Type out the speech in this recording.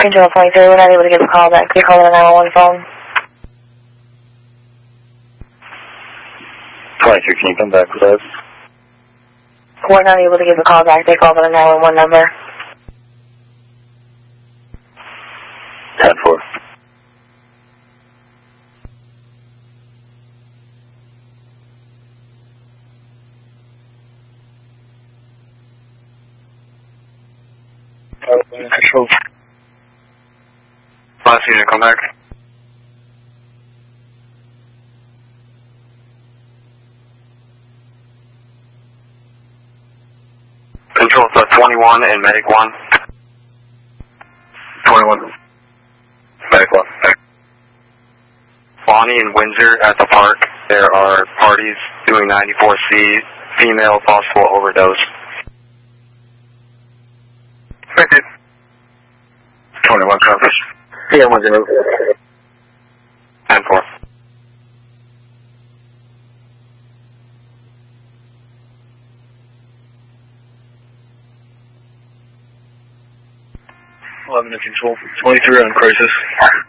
Control 23, we're not able to give a call back. You're calling the 911 phone. 23, can you come back with us? We're not able to give a call back. They called on the 911 number. 10-4. Control. Last unit, come back. Control, 21 and Medic 1. 21. Medic 1. Bonnie and Windsor at the park. There are parties doing 94C, female possible overdose. 21 coverage. Yeah, 1-0. 10-4. Control 23 on crisis.